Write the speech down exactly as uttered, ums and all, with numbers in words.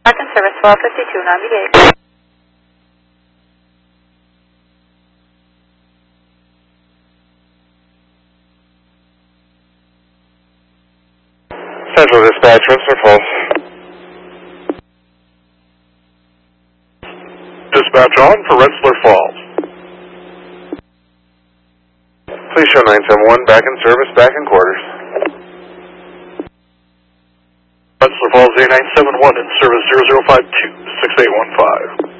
Back in service, twelve fifty-two ninety-eight. Central Dispatch, Rensselaer Falls. Dispatch on for Rensselaer Falls. Please show nine seven one, back in service, back in quarters. Rensselaer Falls A nine seven one in service zero zero five two, six eight one five.